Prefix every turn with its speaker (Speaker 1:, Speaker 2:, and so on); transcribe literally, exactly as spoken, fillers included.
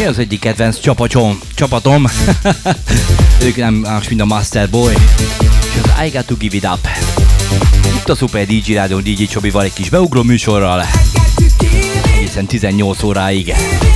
Speaker 1: Mi az egyik kedvenc csapatom, csapatom. Ők nem más, mint a Master Boy. És az I Got To Give It Up. Itt a Super dé dzsé Rádió dé dzsé Csobival egy kis beugró műsorral. Egészen tizennyolc óráig.